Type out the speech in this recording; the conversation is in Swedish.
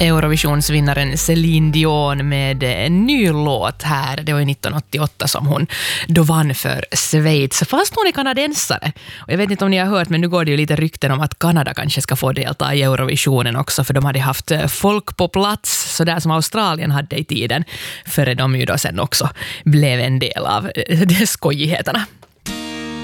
Eurovisionsvinnaren Céline Dion med en ny låt här. Det var ju 1988 som hon då vann för Schweiz. Fast hon är kanadensare. Och jag vet inte om ni har hört, men nu går det ju lite rykten om att Kanada kanske ska få delta i Eurovisionen också, för de hade haft folk på plats så där som Australien hade i tiden, före de ju då sen också blev en del av de skojigheterna.